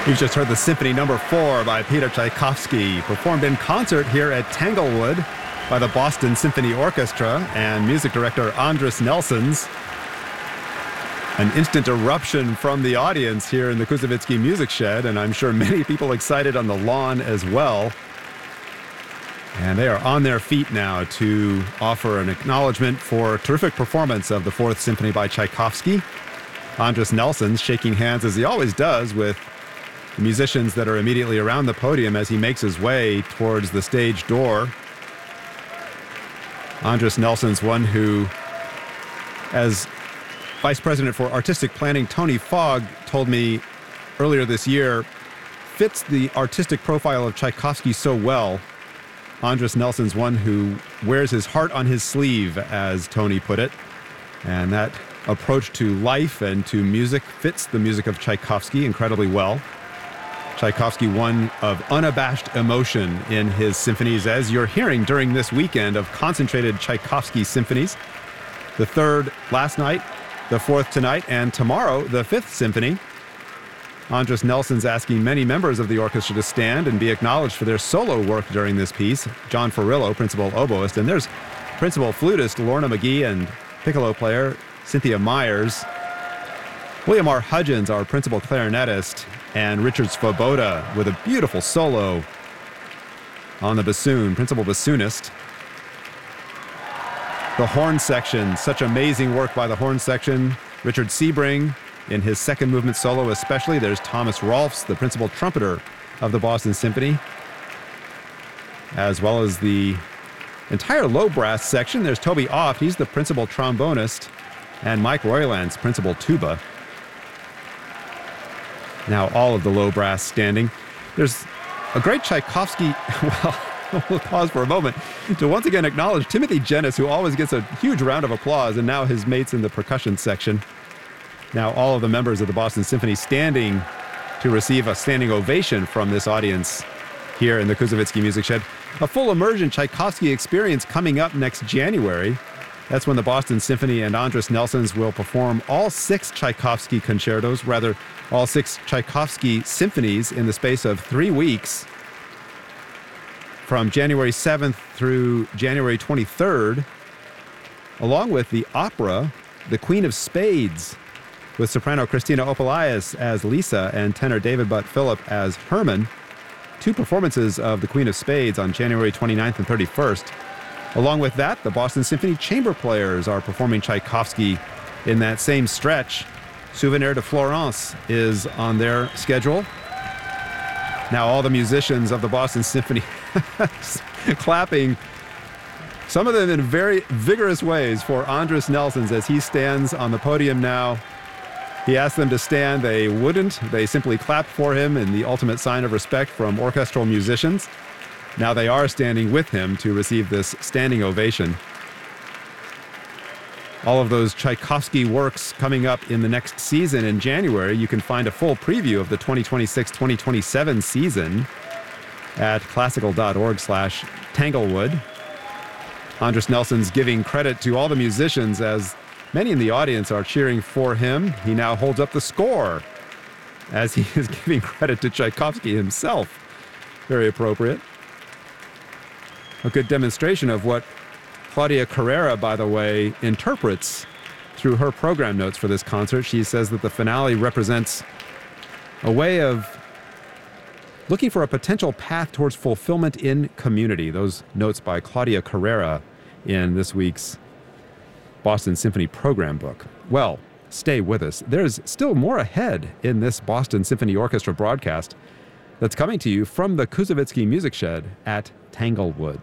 You've just heard the Symphony No. 4 by Peter Tchaikovsky, performed in concert here at Tanglewood by the Boston Symphony Orchestra and music director Andris Nelsons. An instant eruption from the audience here in the Kusavitsky Music Shed, and I'm sure many people excited on the lawn as well. And they are on their feet now to offer an acknowledgement for a terrific performance of the Fourth Symphony by Tchaikovsky. Andris Nelsons shaking hands, as he always does, with the musicians that are immediately around the podium as he makes his way towards the stage door. Andris Nelsons, one who, as Vice President for Artistic Planning Tony Fogg told me earlier this year, fits the artistic profile of Tchaikovsky so well. Andris Nelsons, one who wears his heart on his sleeve, as Tony put it. And that approach to life and to music fits the music of Tchaikovsky incredibly well. Tchaikovsky, one of unabashed emotion in his symphonies, as you're hearing during this weekend of concentrated Tchaikovsky symphonies. The third last night, the fourth tonight, and tomorrow, the Fifth Symphony. Andris Nelsons asking many members of the orchestra to stand and be acknowledged for their solo work during this piece. John Farillo, principal oboist, and there's principal flutist Lorna McGee and piccolo player Cynthia Myers. William R. Hudgens, our principal clarinetist, and Richard Svoboda with a beautiful solo on the bassoon, principal bassoonist. The horn section, such amazing work by the horn section. Richard Sebring in his second movement solo especially. There's Thomas Rolfs, the principal trumpeter of the Boston Symphony, as well as the entire low brass section. There's Toby Oft, he's the principal trombonist, and Mike Royland's principal tuba. Now all of the low brass standing. There's a great Tchaikovsky, well, we'll pause for a moment to once again acknowledge Timothy Jennis, who always gets a huge round of applause, and now his mates in the percussion section. Now all of the members of the Boston Symphony standing to receive a standing ovation from this audience here in the Kusavitsky Music Shed. A full immersion Tchaikovsky experience coming up next January. That's when the Boston Symphony and Andris Nelsons will perform all 6 Tchaikovsky concertos, rather all 6 Tchaikovsky symphonies in the space of 3 weeks, from January 7th through January 23rd, along with the opera, The Queen of Spades, with soprano Christina Opolaias as Lisa and tenor David Butt Phillip as Herman. 2 performances of The Queen of Spades on January 29th and 31st. Along with that, the Boston Symphony Chamber Players are performing Tchaikovsky in that same stretch. Souvenir de Florence is on their schedule. Now all the musicians of the Boston Symphony clapping, some of them in very vigorous ways, for Andris Nelsons as he stands on the podium now. He asked them to stand. They wouldn't. They simply clapped for him in the ultimate sign of respect from orchestral musicians. Now they are standing with him to receive this standing ovation. All of those Tchaikovsky works coming up in the next season in January. You can find a full preview of the 2026-2027 season at classical.org/Tanglewood. Andris Nelsons giving credit to all the musicians as many in the audience are cheering for him. He now holds up the score as he is giving credit to Tchaikovsky himself. Very appropriate. A good demonstration of what Claudia Carrera, by the way, interprets through her program notes for this concert. She says that the finale represents a way of looking for a potential path towards fulfillment in community. Those notes by Claudia Carrera in this week's Boston Symphony program book. Well, stay with us. There's still more ahead in this Boston Symphony Orchestra broadcast that's coming to you from the Kusavitsky Music Shed at Tanglewood.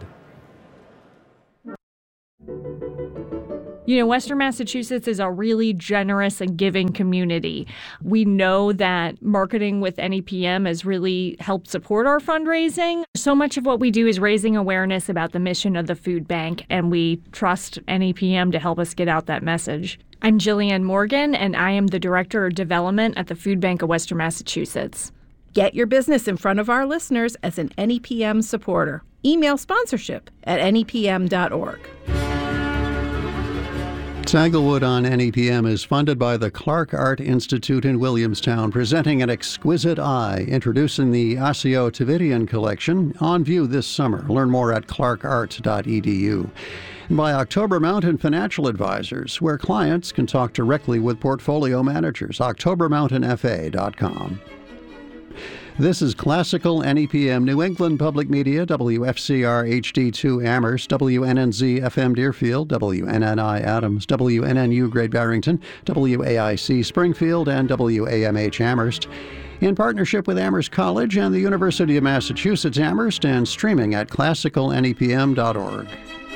You know, Western Massachusetts is a really generous and giving community. We know that marketing with NEPM has really helped support our fundraising. So much of what we do is raising awareness about the mission of the food bank, and we trust NEPM to help us get out that message. I'm Jillian Morgan, and I am the Director of Development at the Food Bank of Western Massachusetts. Get your business in front of our listeners as an NEPM supporter. Email sponsorship@nepm.org. Tanglewood on NEPM is funded by the Clark Art Institute in Williamstown, presenting An Exquisite Eye, introducing the Accio Tavidian collection, on view this summer. Learn more at clarkart.edu. And by October Mountain Financial Advisors, where clients can talk directly with portfolio managers. octobermountainfa.com. This is Classical NEPM, New England Public Media, WFCR HD2 Amherst, WNNZ FM Deerfield, WNNI Adams, WNNU Great Barrington, WAIC Springfield, and WAMH Amherst. In partnership with Amherst College and the University of Massachusetts Amherst, and streaming at classicalnepm.org.